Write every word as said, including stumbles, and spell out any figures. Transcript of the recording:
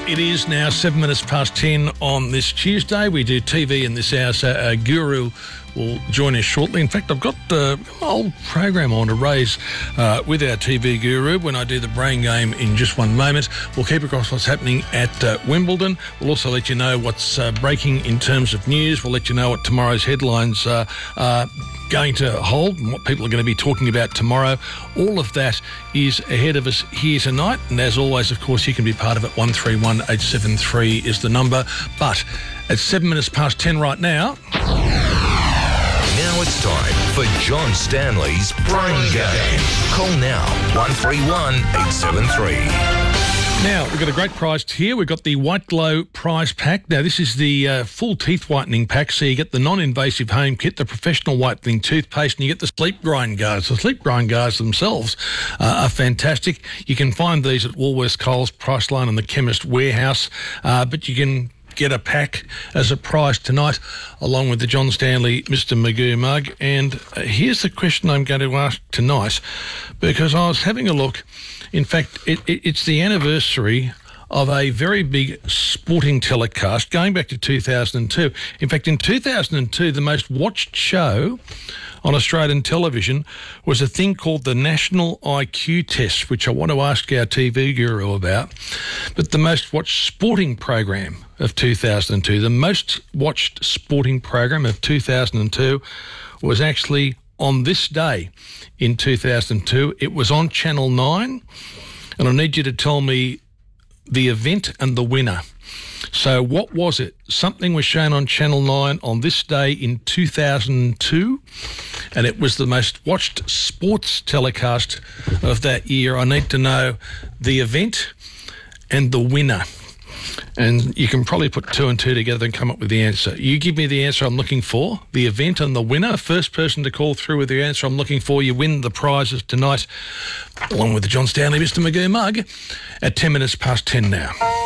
it is now seven minutes past ten on this Tuesday. We do T V in this hour, so our guru will join us shortly. In fact, I've got uh, an old program I want to raise uh, with our T V guru when I do the brain game in just one moment. We'll keep across what's happening at uh, Wimbledon. We'll also let you know what's uh, breaking in terms of news. We'll let you know what tomorrow's headlines uh, are going to hold and what people are going to be talking about tomorrow. All of that is ahead of us here tonight. And as always, of course, you can be part of it. one three one eight seven three is the number. But at seven minutes past ten right now... Now it's time for John Stanley's Brain Game. Call now, one three one eight seven three. Now, we've got a great prize here. We've got the White Glow prize pack. Now, this is the uh, full teeth whitening pack. So you get the non-invasive home kit, the professional whitening toothpaste, and you get the sleep grind guards. The sleep grind guards themselves uh, are fantastic. You can find these at Woolworths, Coles, Priceline and the Chemist Warehouse. Uh, but you can get a pack as a prize tonight, along with the John Stanley Mister Magoo mug. And uh, here's the question I'm going to ask tonight, because I was having a look. In fact, it, it, it's the anniversary of a very big sporting telecast going back to two thousand two. In fact, in two thousand two, the most watched show on Australian television was a thing called the National I Q Test, which I want to ask our T V guru about. But the most watched sporting program of two thousand two, the most watched sporting program of two thousand two was actually on this day in two thousand two. It was on Channel nine, and I need you to tell me the event and the winner. So what was it? Something was shown on Channel nine on this day in two thousand two, and it was the most watched sports telecast of that year. I need to know the event and the winner. And you can probably put two and two together and come up with the answer. You give me the answer I'm looking for, the event and the winner. First person to call through with the answer I'm looking for, you win the prizes tonight, along with the John Stanley Mister Magoo mug, at ten minutes past ten now.